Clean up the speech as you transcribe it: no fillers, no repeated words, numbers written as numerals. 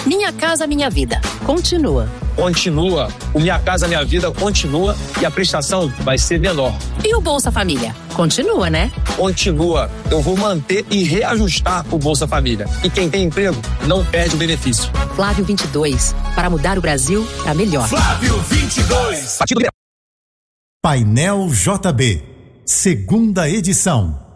Minha Casa Minha Vida continua. Continua. O Minha Casa Minha Vida continua e a prestação vai ser menor. E o Bolsa Família? Continua, né? Continua. Eu vou manter e reajustar o Bolsa Família. E quem tem emprego não perde o benefício. Flávio 22, para mudar o Brasil para melhor. Flávio 22. Painel JB, segunda edição.